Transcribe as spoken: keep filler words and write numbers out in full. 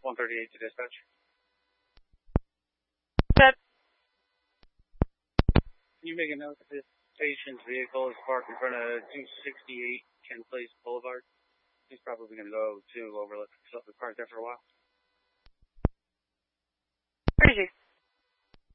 one thirty-eight to dispatch. Set. Can you make a note that this patient's vehicle is parked in front of two sixty-eight Ken Place Boulevard? He's probably going to go to overlook himself. He's parked there for a while. Crazy.